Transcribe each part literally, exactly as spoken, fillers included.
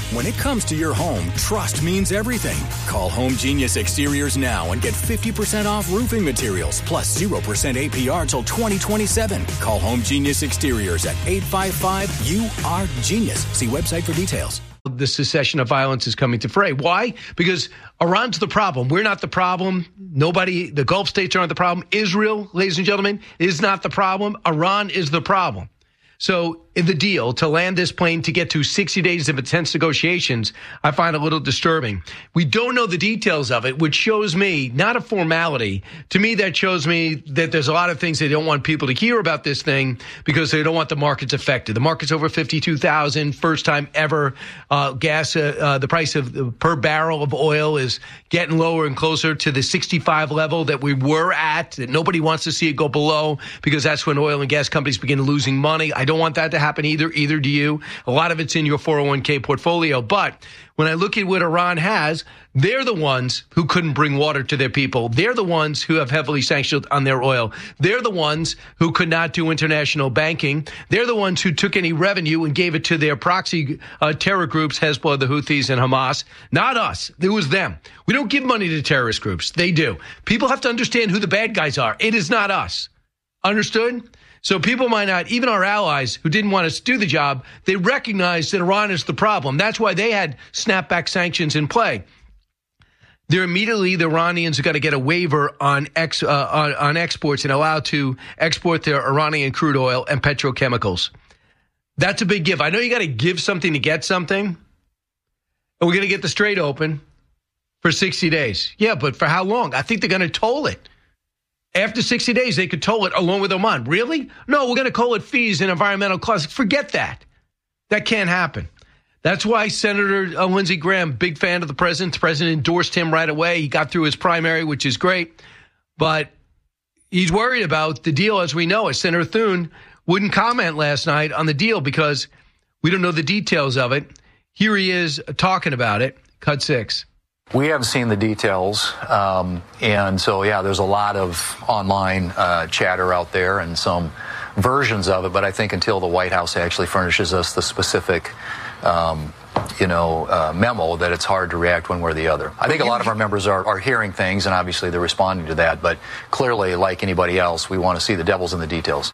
When it comes to your home, trust means everything. Call Home Genius Exteriors now and get fifty percent off roofing materials plus zero percent A P R till twenty twenty-seven. Call Home Genius Exteriors at eight five five U R Genius. See website for details. The cessation of violence is coming to fray. Why? Because Iran's the problem. We're not the problem. Nobody, the Gulf states aren't the problem. Israel, ladies and gentlemen, is not the problem. Iran is the problem. So in the deal to land this plane to get to sixty days of intense negotiations, I find a little disturbing. We don't know the details of it, which shows me not a formality. To me, that shows me that there's a lot of things they don't want people to hear about this thing because they don't want the markets affected. The market's over fifty-two thousand, first time ever. Uh, gas, uh, uh, the price of uh, per barrel of oil is getting lower and closer to the sixty-five level that we were at, that nobody wants to see it go below because that's when oil and gas companies begin losing money. I don't want that to happen either. Either do you. A lot of it's in your four oh one k portfolio. But when I look at what Iran has, they're the ones who couldn't bring water to their people. They're the ones who have heavily sanctioned on their oil. They're the ones who could not do international banking. They're the ones who took any revenue and gave it to their proxy uh, terror groups, Hezbollah, the Houthis, and Hamas. Not us. It was them. We don't give money to terrorist groups. They do. People have to understand who the bad guys are. It is not us. Understood? So people might not, even our allies who didn't want us to do the job, they recognize that Iran is the problem. That's why they had snapback sanctions in play. They're immediately, the Iranians have got to get a waiver on ex, uh, on, on exports and allowed to export their Iranian crude oil and petrochemicals. That's a big give. I know you got to give something to get something. And we're going to get the Strait open for sixty days. Yeah, but for how long? I think they're going to toll it. After sixty days, they could toll it along with Oman. Really? No, we're going to call it fees and environmental clauses. Forget that. That can't happen. That's why Senator uh, Lindsey Graham, big fan of the president. The president endorsed him right away. He got through his primary, which is great. But he's worried about the deal as we know it. Senator Thune wouldn't comment last night on the deal because we don't know the details of it. Here he is talking about it. Cut six. We haven't seen the details, um, and so, yeah, there's a lot of online uh, chatter out there and some versions of it, but I think until the White House actually furnishes us the specific, um, you know, uh, memo, that it's hard to react one way or the other. I think a lot of our members are, are hearing things, and obviously they're responding to that, but clearly, like anybody else, we want to see the devil's in the details.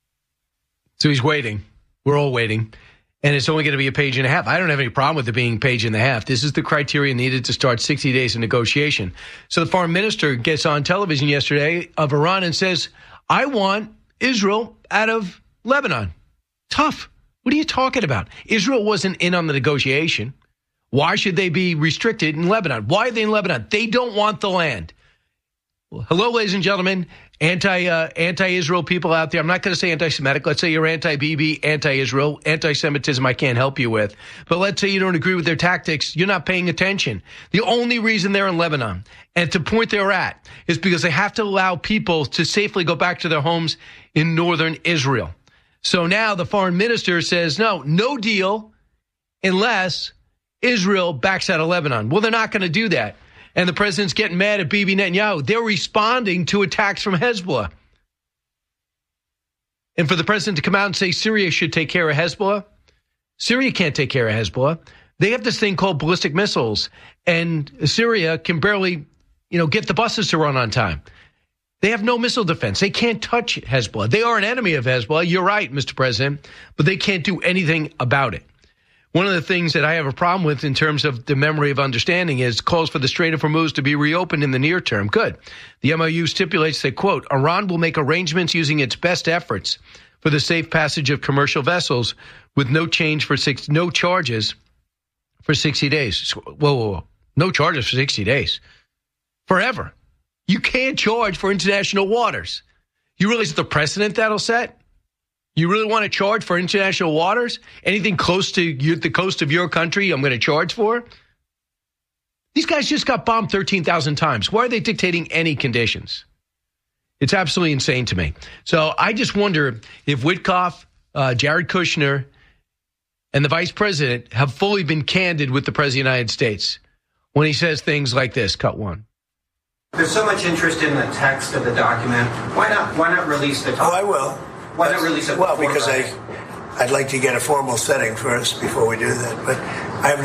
So he's waiting. We're all waiting. And it's only going to be a page and a half. I don't have any problem with it being a page and a half. This is the criteria needed to start sixty days of negotiation. So the foreign minister gets on television yesterday of Iran and says, I want Israel out of Lebanon. Tough. What are you talking about? Israel wasn't in on the negotiation. Why should they be restricted in Lebanon? Why are they in Lebanon? They don't want the land. Well, hello, ladies and gentlemen. Anti, uh, anti-Israel people out there. I'm not going to say anti-Semitic. Let's say you're anti-Bibi, anti-Israel, anti-Semitism I can't help you with. But let's say you don't agree with their tactics. You're not paying attention. The only reason they're in Lebanon and to point they're at is because they have to allow people to safely go back to their homes in northern Israel. So now the foreign minister says, no, no deal unless Israel backs out of Lebanon. Well, they're not going to do that. And the president's getting mad at Bibi Netanyahu. They're responding to attacks from Hezbollah. And for the president to come out and say Syria should take care of Hezbollah, Syria can't take care of Hezbollah. They have this thing called ballistic missiles, and Syria can barely, you know, get the buses to run on time. They have no missile defense. They can't touch Hezbollah. They are an enemy of Hezbollah. You're right, Mister President, but they can't do anything about it. One of the things that I have a problem with in terms of the memory of understanding is calls for the Strait of Hormuz to be reopened in the near term. Good. The M O U stipulates that, quote, Iran will make arrangements using its best efforts for the safe passage of commercial vessels with no change for six, no charges for sixty days. Whoa, whoa, whoa. No charges for sixty days. Forever. You can't charge for international waters. You realize the precedent that'll set? You really want to charge for international waters? Anything close to you, the coast of your country, I'm going to charge for? These guys just got bombed thirteen thousand times. Why are they dictating any conditions? It's absolutely insane to me. So I just wonder if Witkoff, uh, Jared Kushner, and the vice president have fully been candid with the president of the United States when he says things like this. Cut one. There's so much interest in the text of the document. Why not? Why not release the document? Oh, I will. Why not release it? Well, because I, I'd like to get a formal setting first before we do that. But